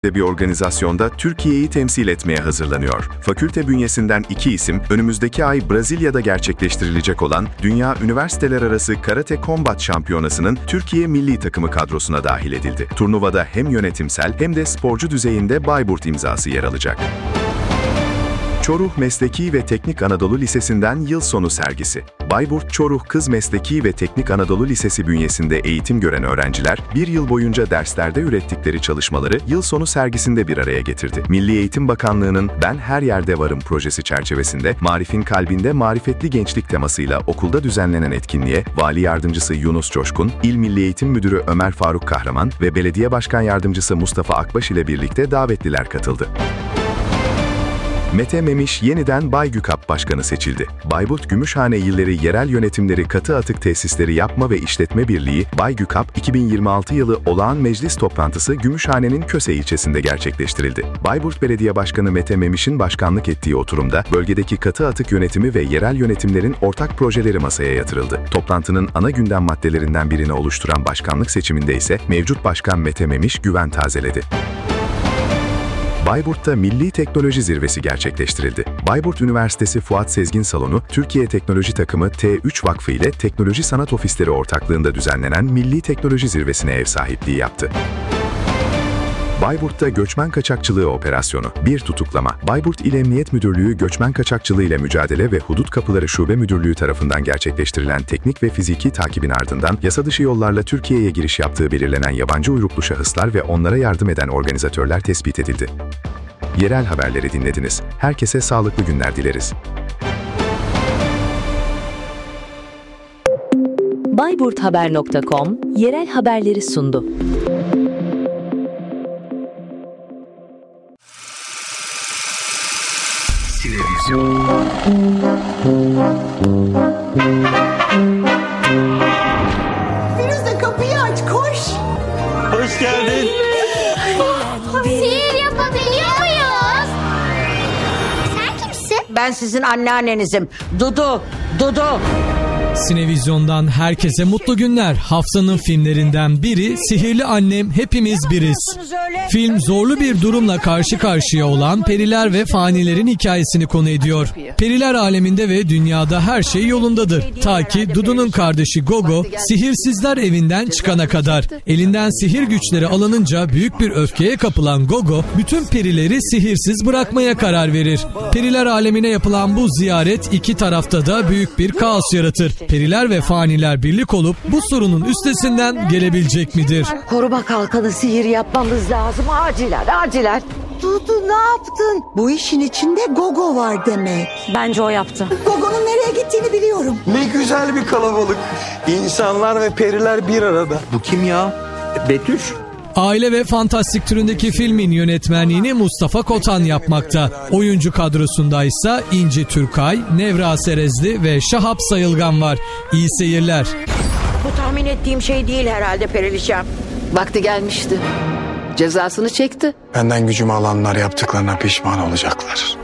bir organizasyonda Türkiye'yi temsil etmeye hazırlanıyor. Fakülte bünyesinden 2 isim, önümüzdeki ay Brezilya'da gerçekleştirilecek olan Dünya Üniversiteler Arası Karate Combat Şampiyonası'nın Türkiye milli takımı kadrosuna dahil edildi. Turnuvada hem yönetimsel hem de sporcu düzeyinde Bayburt imzası yer alacak. Çoruh Mesleki ve Teknik Anadolu Lisesi'nden yıl sonu sergisi. Bayburt Çoruh Kız Mesleki ve Teknik Anadolu Lisesi bünyesinde eğitim gören öğrenciler, bir yıl boyunca derslerde ürettikleri çalışmaları yıl sonu sergisinde bir araya getirdi. Milli Eğitim Bakanlığı'nın "Ben Her Yerde Varım" projesi çerçevesinde Marif'in Kalbinde Marifetli Gençlik temasıyla okulda düzenlenen etkinliğe Vali Yardımcısı Yunus Coşkun, İl Milli Eğitim Müdürü Ömer Faruk Kahraman ve Belediye Başkan Yardımcısı Mustafa Akbaş ile birlikte davetliler katıldı. Mete Memiş yeniden Baygükap Başkanı seçildi. Bayburt Gümüşhane İlleri Yerel Yönetimleri Katı Atık Tesisleri Yapma ve İşletme Birliği, Baygükap 2026 yılı olağan meclis toplantısı Gümüşhane'nin Köse ilçesinde gerçekleştirildi. Bayburt Belediye Başkanı Mete Memiş'in başkanlık ettiği oturumda, bölgedeki katı atık yönetimi ve yerel yönetimlerin ortak projeleri masaya yatırıldı. Toplantının ana gündem maddelerinden birini oluşturan başkanlık seçiminde ise mevcut başkan Mete Memiş güven tazeledi. Bayburt'ta Milli Teknoloji Zirvesi gerçekleştirildi. Bayburt Üniversitesi Fuat Sezgin Salonu, Türkiye Teknoloji Takımı T3 Vakfı ile Teknoloji Sanat Ofisleri ortaklığında düzenlenen Milli Teknoloji Zirvesi'ne ev sahipliği yaptı. Bayburt'ta göçmen kaçakçılığı operasyonu. Bir tutuklama. Bayburt İl Emniyet Müdürlüğü Göçmen Kaçakçılığı ile Mücadele ve Hudut Kapıları Şube Müdürlüğü tarafından gerçekleştirilen teknik ve fiziki takibin ardından yasa dışı yollarla Türkiye'ye giriş yaptığı belirlenen yabancı uyruklu şahıslar ve onlara yardım eden organizatörler tespit edildi. Yerel haberleri dinlediniz. Herkese sağlıklı günler dileriz. Bayburthaber.com yerel haberleri sundu. Firuze kapıyı aç, koş. Hoş geldin. Sihir yapabiliyor muyuz? Sen kimsin? Ben sizin anneannenizim. Dudu. Sinevizyon'dan herkese mutlu günler. Haftanın filmlerinden biri Sihirli Annem Hepimiz Biriz. Film zorlu bir durumla karşı karşıya olan periler ve fanilerin hikayesini konu ediyor. Periler aleminde ve dünyada her şey yolundadır. Ta ki Dudu'nun kardeşi Gogo sihirsizler evinden çıkana kadar. Elinden sihir güçleri alınınca büyük bir öfkeye kapılan Gogo bütün perileri sihirsiz bırakmaya karar verir. Periler alemine yapılan bu ziyaret iki tarafta da büyük bir kaos yaratır. Periler ve faniler birlik olup bu sorunun üstesinden gelebilecek midir? Koruma kalkanı sihir yapmamız lazım. Acilen. Dudu ne yaptın? Bu işin içinde Gogo var demek. Bence o yaptı. Gogo'nun nereye gittiğini biliyorum. Ne güzel bir kalabalık. İnsanlar ve periler bir arada. Bu kim ya? Betüş. Aile ve fantastik türündeki filmin yönetmenliğini Mustafa Kotan yapmakta. Oyuncu kadrosunda ise İnci Türkay, Nevra Serezli ve Şahap Sayılgan var. İyi seyirler. Bu tahmin ettiğim şey değil herhalde Perişan. Vakti gelmişti. Cezasını çekti. Benden gücümü alanlar yaptıklarına pişman olacaklar.